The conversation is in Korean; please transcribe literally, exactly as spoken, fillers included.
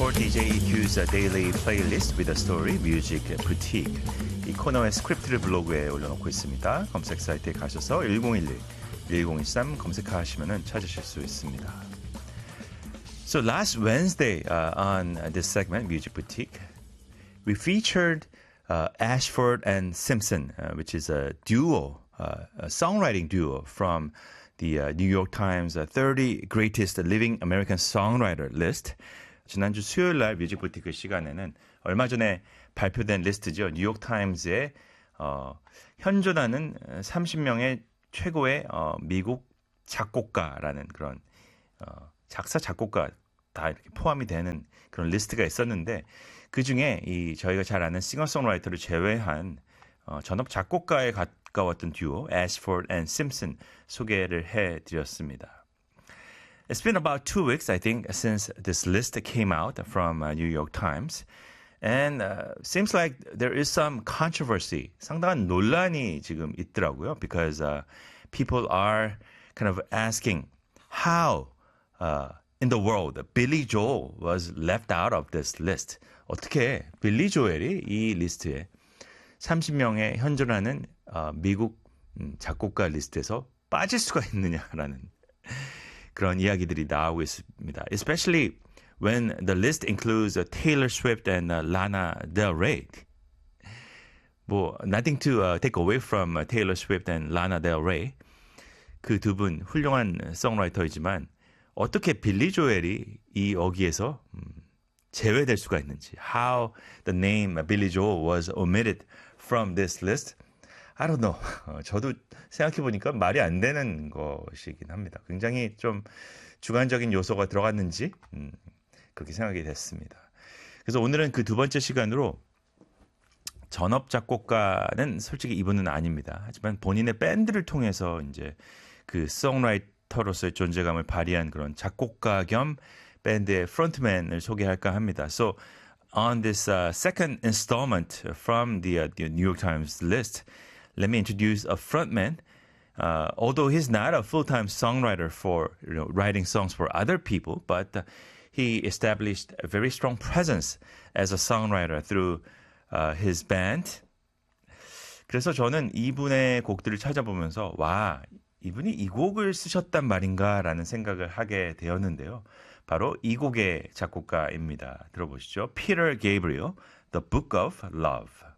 for 디제이 Q's Daily Playlist with a Story Music Boutique. 이 코너의 스크립트를 블로그에 올려놓고 있습니다. 검색 사이트에 가셔서 일공일일, 일공일삼 검색하시면 찾으실 수 있습니다. So last Wednesday uh, on this segment, Music Boutique, we featured uh, Ashford and Simpson, uh, which is a duo, uh, a songwriting duo from the uh, New York Times uh, thirty Greatest Living American Songwriter list. 지난주 수요일 날 뮤직부티크 시간에는 얼마 전에 발표된 리스트죠. 뉴욕 타임즈의 어, 현존하는 삼십 명의 최고의 어, 미국 작곡가라는 그런 어, 작사 작곡가 다 이렇게 포함이 되는 그런 리스트가 있었는데 그 중에 이 저희가 잘 아는 싱어송라이터를 제외한 어, 전업 작곡가에 가까웠던 듀오 Ashford and Simpson 소개를 해드렸습니다. It's been about two weeks, I think, since this list came out from uh, New York Times. And uh, seems like there is some controversy. 상당한 논란이 지금 있더라고요. Because uh, people are kind of asking how uh, in the world Billy Joel was left out of this list. 어떻게 빌리 조엘이 이 리스트에 삼십 명의 현존하는 어, 미국 음, 작곡가 리스트에서 빠질 수가 있느냐라는 그런 이야기들이 나오고 있습니다. Especially when the list includes uh, Taylor Swift and uh, Lana Del Rey. 뭐 nothing to uh, take away from uh, Taylor Swift and Lana Del Rey. 그 두 분 훌륭한 송라이터이지만 어떻게 빌리 조엘이 이 어기에서 음, 제외될 수가 있는지. How the name Billy Joel was omitted from this list. I don't know. 어, 저도 생각해보니까 말이 안 되는 것이긴 합니다. 굉장히 좀 주관적인 요소가 들어갔는지 음, 그렇게 생각이 됐습니다. 그래서 오늘은 그 두 번째 시간으로 전업 작곡가는 솔직히 이분은 아닙니다. 하지만 본인의 밴드를 통해서 이제 그 송라이터로서의 존재감을 발휘한 그런 작곡가 겸 밴드의 프론트맨을 소개할까 합니다. So on this uh, second installment from the, uh, the New York Times list, let me introduce a frontman. Uh, although he's not a full-time songwriter for you know, writing songs for other people, but uh, he established a very strong presence as a songwriter through uh, his band. 그래서 저는 이분의 곡들을 찾아보면서 와, 이분이 이 곡을 쓰셨단 말인가라는 생각을 하게 되었는데요. 바로 이 곡의 작곡가입니다. 들어보시죠. Peter Gabriel, The Book of Love.